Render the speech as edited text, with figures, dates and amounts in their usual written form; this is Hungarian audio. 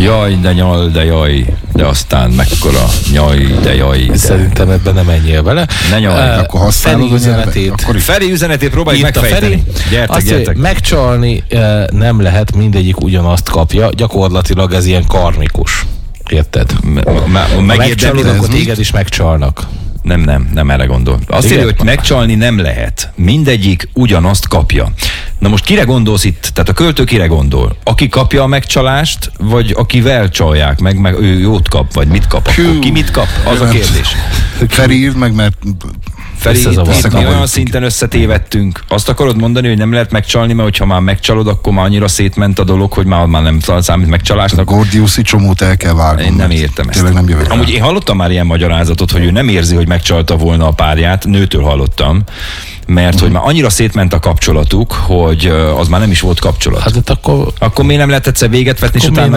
Jaj, de nyal, de jaj, de aztán mekkora nyaj, de jaj. De. Szerintem ebben nem menjél bele. Ne nyalj. Akkor használod Feri üzenetét. Feri üzenetét próbálj megfejteni. Gyertek. Megcsalni nem lehet, mindegyik ugyanazt kapja. Gyakorlatilag ez ilyen karmikus. Érted? Megcsalod, akkor téged is megcsalnak. Nem erre gondol. Azt írja, hogy megcsalni nem lehet. Mindegyik ugyanazt kapja. Na most kire gondolsz itt? Tehát a költő kire gondol? Aki kapja a megcsalást, vagy akivel csalják meg ő jót kap, vagy mit kap? Akkor ki mit kap? Az a kérdés. Feri írd meg, mert... Feri, mi olyan szinten összetévedtünk. Azt akarod mondani, hogy nem lehet megcsalni, mert hogyha már megcsalod, akkor már annyira szétment a dolog, hogy már nem számít megcsalásnak. A Gordiuszi csomót el kell vágni. Én nem értem ezt. Nem jövök. Amúgy én hallottam már ilyen magyarázatot, hogy ő nem érzi, hogy megcsalta volna a párját, nőtől hallottam, mert hogy már annyira szétment a kapcsolatuk, hogy az már nem is volt kapcsolat. Hát akkor miért nem lehet egyszer véget vetni, és utána